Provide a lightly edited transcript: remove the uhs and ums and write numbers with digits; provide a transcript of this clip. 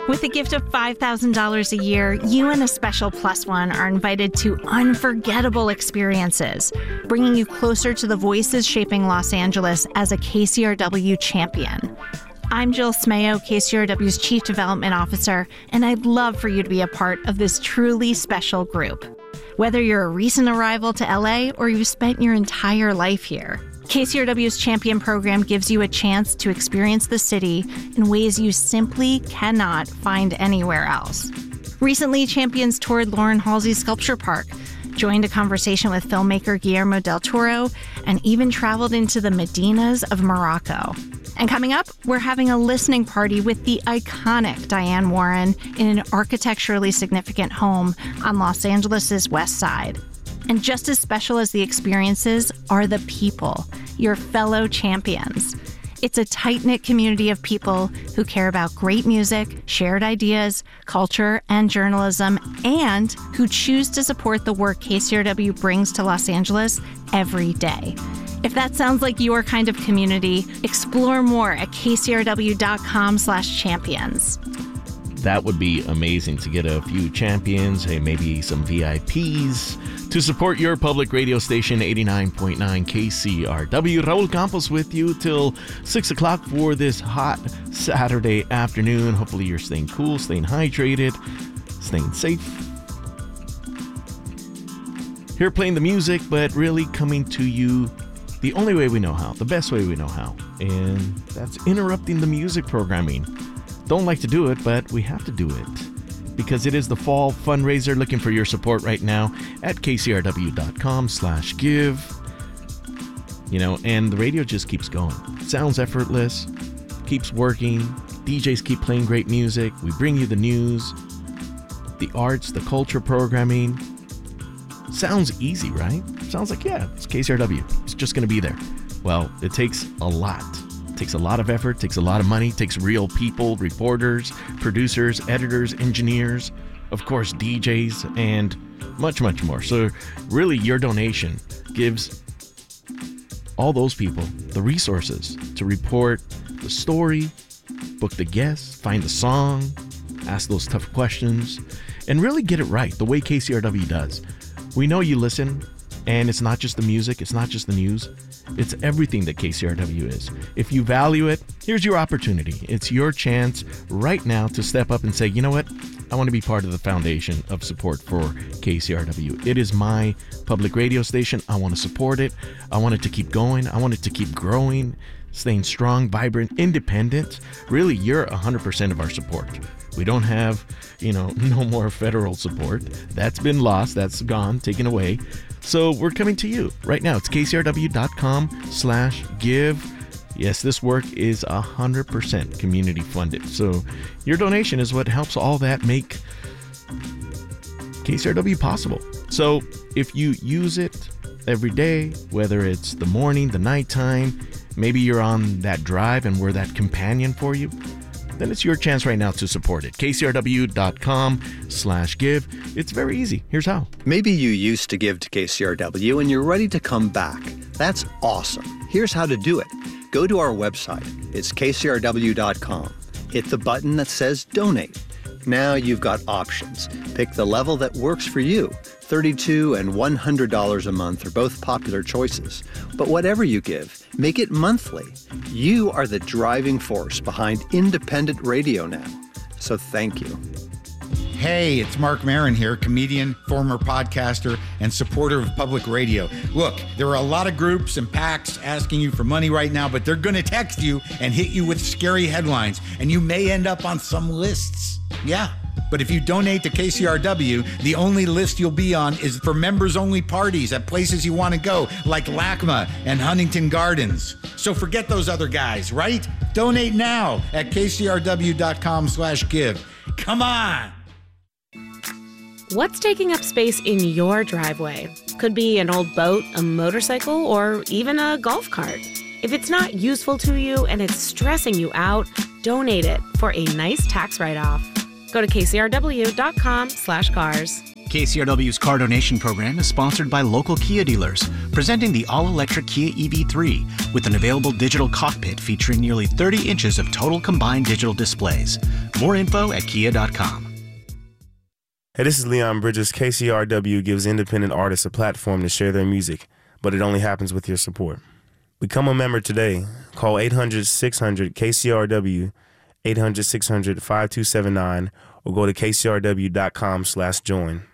With a gift of $5,000 a year, you and a special plus one are invited to unforgettable experiences, bringing you closer to the voices shaping Los Angeles as a KCRW champion. I'm Jill Smayo, KCRW's Chief Development Officer, and I'd love for you to be a part of this truly special group. Whether you're a recent arrival to LA or you've spent your entire life here, KCRW's Champion program gives you a chance to experience the city in ways you simply cannot find anywhere else. Recently, Champions toured Lauren Halsey's Sculpture Park, joined a conversation with filmmaker Guillermo del Toro, and even traveled into the Medinas of Morocco. And coming up, we're having a listening party with the iconic Diane Warren in an architecturally significant home on Los Angeles' West Side. And just as special as the experiences are the people, your fellow champions. It's a tight-knit community of people who care about great music, shared ideas, culture, and journalism, and who choose to support the work KCRW brings to Los Angeles every day. If that sounds like your kind of community, explore more at kcrw.com/champions. That would be amazing to get a few champions, hey, maybe some VIPs to support your public radio station, 89.9 KCRW. Raul Campos with you till 6 o'clock for this hot Saturday afternoon. Hopefully you're staying cool, staying hydrated, staying safe. Here playing the music, but really coming to you the only way we know how, the best way we know how, and that's interrupting the music programming. Don't like to do it, but we have to do it because it is the fall fundraiser. Looking for your support right now at kcrw.com/give. You know, and the radio just keeps going. Sounds effortless, keeps working. DJs keep playing great music. We bring you the news, the arts, the culture programming. Sounds easy, right? Sounds like, yeah, it's KCRW. It's just going to be there. Well, it takes a lot. It takes a lot of effort, takes a lot of money, takes real people, reporters, producers, editors, engineers, of course, DJs, and much, much more. So really, your donation gives all those people the resources to report the story, book the guests, find the song, ask those tough questions, and really get it right the way KCRW does. We know you listen, and it's not just the music, it's not just the news, it's everything that KCRW is. If you value it, here's your opportunity. It's your chance right now to step up and say, you know what? I want to be part of the foundation of support for KCRW. It is my public radio station. I want to support it. I want it to keep going. I want it to keep growing, staying strong, vibrant, independent. Really, you're 100% of our support. We don't have, no more federal support. That's been lost. That's gone, taken away. So we're coming to you right now. It's kcrw.com/give. Yes, this work is 100% community funded. So your donation is what helps all that make KCRW possible. So if you use it every day, whether it's the morning, the nighttime, maybe you're on that drive and we're that companion for you, then it's your chance right now to support it. kcrw.com/give. It's very easy. Here's how. Maybe you used to give to KCRW and you're ready to come back. That's awesome. Here's how to do it. Go to our website. It's kcrw.com. Hit the button that says donate. Now you've got options. Pick the level that works for you. $32 and $100 a month are both popular choices. But whatever you give, make it monthly. You are the driving force behind independent radio now. So thank you. Hey, it's Mark Maron here, comedian, former podcaster, and supporter of public radio. Look, there are a lot of groups and PACs asking you for money right now, but they're going to text you and hit you with scary headlines, and you may end up on some lists. Yeah. But if you donate to KCRW, the only list you'll be on is for members-only parties at places you want to go, like LACMA and Huntington Gardens. So forget those other guys, right? Donate now at kcrw.com/give. Come on! What's taking up space in your driveway? Could be an old boat, a motorcycle, or even a golf cart. If it's not useful to you and it's stressing you out, donate it for a nice tax write-off. Go to kcrw.com/cars. KCRW's car donation program is sponsored by local Kia dealers, presenting the all-electric Kia EV3 with an available digital cockpit featuring nearly 30 inches of total combined digital displays. More info at kia.com. Hey, this is Leon Bridges. KCRW gives independent artists a platform to share their music, but it only happens with your support. Become a member today. Call 800-600-KCRW, 800-600-5279, or go to kcrw.com/join.